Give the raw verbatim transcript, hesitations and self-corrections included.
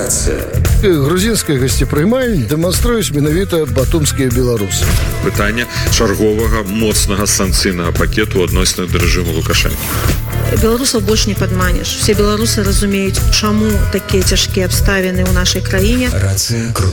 Рацыя. Грузінскае гасцепрыманне дэманструюць менавіта батумскія беларусы. Пытанне чарговага моцнага санкцыйнага пакету адносна да рэжыму Лукашэнкі. Беларусаў больш не падманеш. Все беларусы разумеюць, чаму такія цяжкія абставіны ў нашай краіне. Рацыя.